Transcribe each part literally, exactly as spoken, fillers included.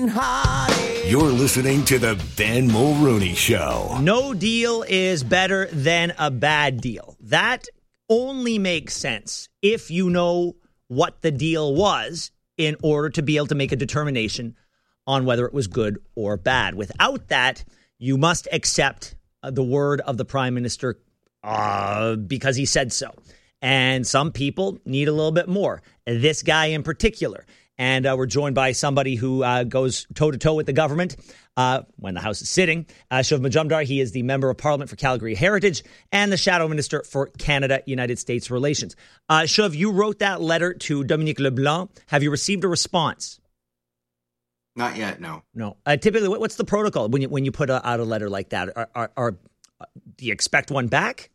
You're listening to the Ben Mulrooney Show. No deal is better than a bad deal. That only makes sense if you know what the deal was in order to be able to make a determination on whether it was good or bad. Without that, you must accept uh, the word of the prime minister uh, because he said so. And some people need a little bit more. This guy in particular. And uh, we're joined by somebody who uh, goes toe-to-toe with the government uh, when the House is sitting. Uh, Shiv Majumdar, he is the Member of Parliament for Calgary Heritage and the Shadow Minister for Canada-United States Relations. Uh, Shiv, you wrote that letter to Dominique LeBlanc. Have you received a response? Not yet, no. No. Uh, typically, what's the protocol when you when you put a, out a letter like that? Are, are, are, do you expect one back?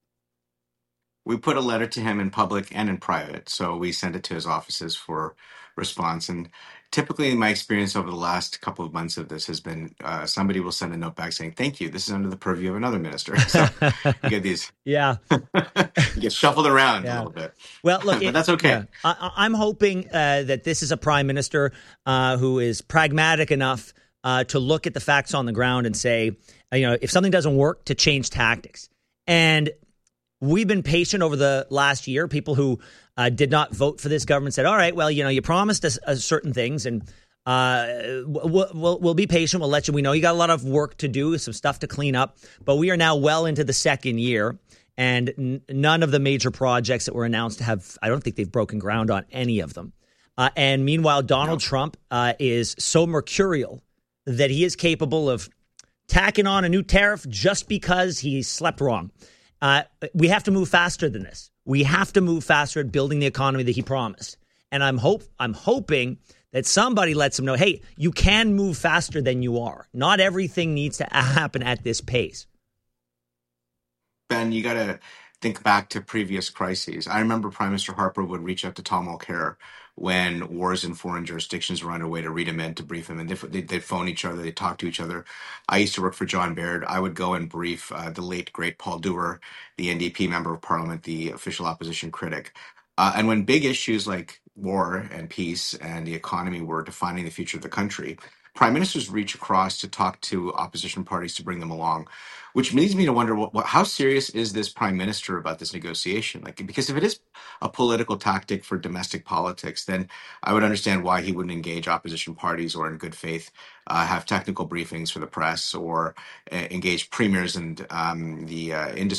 We put a letter to him in public and in private, so we send it to his offices for response. And typically, in my experience over the last couple of months of this has been uh, somebody will send a note back saying, thank you, this is under the purview of another minister. So you get these. Yeah. You get shuffled around yeah. a little bit. Well, look, but it, that's okay. Yeah. I, I'm hoping uh, that this is a prime minister uh, who is pragmatic enough uh, to look at the facts on the ground and say, you know, if something doesn't work, to change tactics. And we've been patient over the last year. People who uh, did not vote for this government said, all right, well, you know, you promised us uh, certain things and uh, we'll, we'll, we'll be patient. We'll let you, we know you got a lot of work to do, some stuff to clean up, but we are now well into the second year and n- none of the major projects that were announced have, I don't think they've broken ground on any of them. Uh, and meanwhile, Donald no. Trump uh, is so mercurial that he is capable of tacking on a new tariff just because he slept wrong. Uh, we have to move faster than this. We have to move faster at building the economy that he promised. And I'm hope I'm hoping that somebody lets him know, hey, you can move faster than you are. Not everything needs to happen at this pace. Ben, you got to think back to previous crises. I remember Prime Minister Harper would reach out to Tom Mulcair when wars in foreign jurisdictions were underway to read him in, to brief him, and they'd, they'd phone each other, they'd talk to each other. I used to work for John Baird. I would go and brief uh, the late, great Paul Dewar, the N D P member of Parliament, the official opposition critic. Uh, and when big issues like war and peace and the economy were defining the future of the country, prime ministers reach across to talk to opposition parties to bring them along, which leads me to wonder what, what, how serious is this prime minister about this negotiation? Like, because if it is a political tactic for domestic politics, then I would understand why he wouldn't engage opposition parties or in good faith uh, have technical briefings for the press or uh, engage premiers and um, the uh, industry